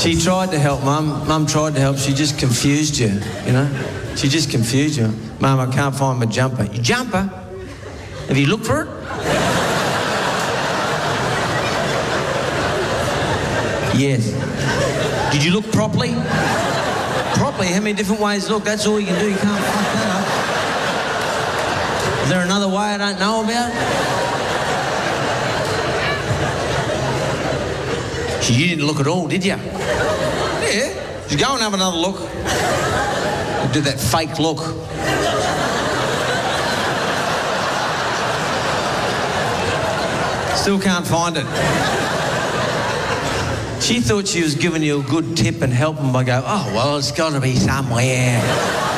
She tried to help, Mum. Mum tried to help. She just confused you, you know? She just confused you. Mum, I can't find my jumper. Your jumper? Have you looked for it? Yes. Did you look properly? Properly? How many different ways to look? That's all you can do. You can't fuck that up. Is there another way I don't know about? You didn't look at all, did you? Yeah. Just go and have another look. Do that fake look. Still can't find it. She thought she was giving you a good tip and helping by going, oh, well, it's got to be somewhere.